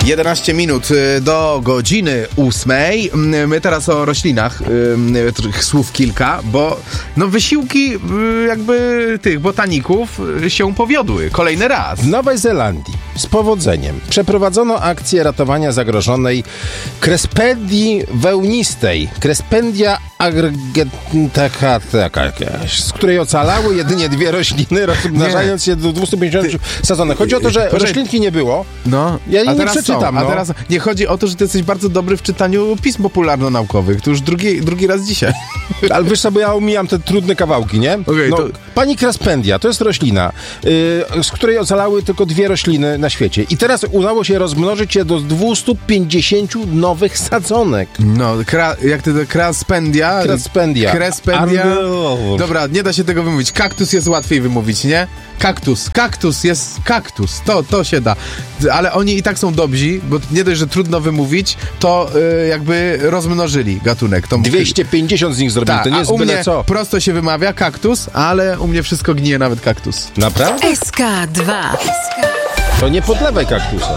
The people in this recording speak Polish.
11 minut do godziny 8. My teraz o roślinach, słów kilka, bo no wysiłki jakby tych botaników się powiodły kolejny raz. W Nowej Zelandii z powodzeniem przeprowadzono akcję ratowania zagrożonej Crespendii wełnistej, Crespendia argentacata, z której ocalały jedynie 2 rośliny, rozmnażając się do 250 sadzonek. Chodzi o to, że roślinki nie było. No, ja jej nie przeczytam. A teraz nie chodzi o to, że ty jesteś bardzo dobry w czytaniu pism popularno-naukowych. To już drugi raz dzisiaj. Ale wiesz co, bo ja omijam te trudne kawałki, nie? Okay, no, to... Pani Crespendia to jest roślina, z której ocalały tylko 2 rośliny na świecie. I teraz udało się rozmnożyć je do 250 nowych sadzonek. No, jak to Crespendia. Dobra, nie da się tego wymówić. Kaktus jest łatwiej wymówić, nie? Kaktus jest kaktus. To się da. Ale oni i tak są dobrzy, bo nie dość, że trudno wymówić, to jakby rozmnożyli gatunek. 250 z nich zrobili, to nie jest byle co. Prosto się wymawia kaktus, ale u mnie wszystko gnije, nawet kaktus. Naprawdę? SK2. To nie podlewaj kaktusa.